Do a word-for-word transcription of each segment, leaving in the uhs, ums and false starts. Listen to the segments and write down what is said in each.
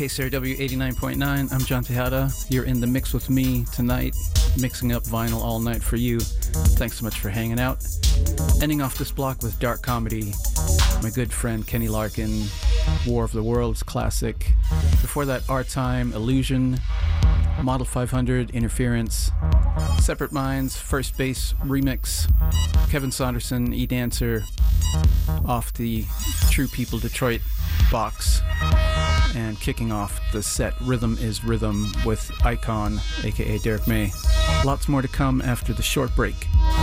K C R W eighty-nine point nine. I'm John Tejada. You're in the mix with me tonight, mixing up vinyl all night for you. Thanks so much for hanging out. Ending off this block with dark comedy, my good friend Kenny Larkin, War of the Worlds classic. Before that, Our Time, Illusion, Model five hundred, Interference, Separate Minds, First Base remix, Kevin Saunderson, E-Dancer, off the True People Detroit box. And kicking off the set, Rhythm is Rhythm with Icon, aka Derek May. Lots more to come after the short break.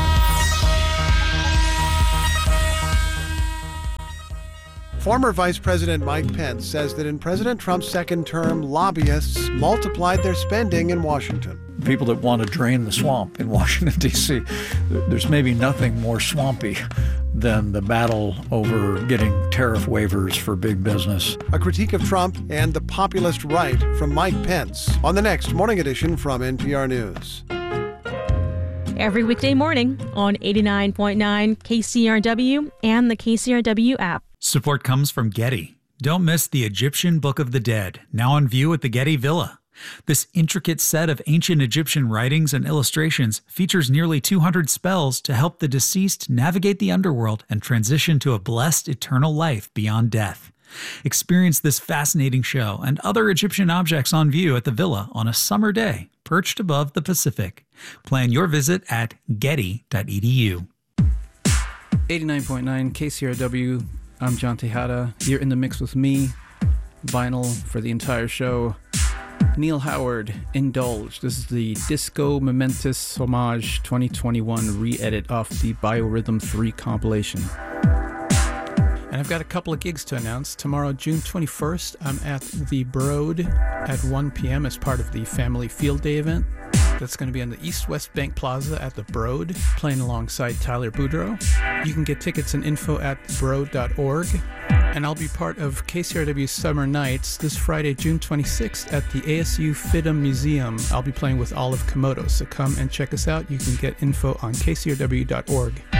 Former Vice President Mike Pence says that in President Trump's second term, lobbyists multiplied their spending in Washington. People that want to drain the swamp in Washington, D C, there's maybe nothing more swampy than the battle over getting tariff waivers for big business. A critique of Trump and the populist right from Mike Pence on the next Morning Edition from N P R News. Every weekday morning on eighty-nine point nine K C R W and the K C R W app. Support comes from Getty. Don't miss the Egyptian Book of the Dead, now on view at the Getty Villa. This intricate set of ancient Egyptian writings and illustrations features nearly two hundred spells to help the deceased navigate the underworld and transition to a blessed eternal life beyond death. Experience this fascinating show and other Egyptian objects on view at the Villa on a summer day, perched above the Pacific. Plan your visit at getty dot e d u. eighty-nine point nine K C R W. I'm John Tejada. You're in the mix with me. Vinyl for the entire show. Neil Howard, Indulge. This is the Disco Momentous Homage twenty twenty-one re-edit off the Biorhythm three compilation. And I've got a couple of gigs to announce. Tomorrow, June twenty-first, I'm at the Broad at one p.m. as part of the Family Field Day event. That's going to be on the East West Bank Plaza at the Broad, playing alongside Tyler Boudreau. You can get tickets and info at broad dot org. And I'll be part of K C R W's Summer Nights this Friday, June twenty-sixth at the A S U FIDM Museum. I'll be playing with Olive Komodo, so come and check us out. You can get info on K C R W dot org.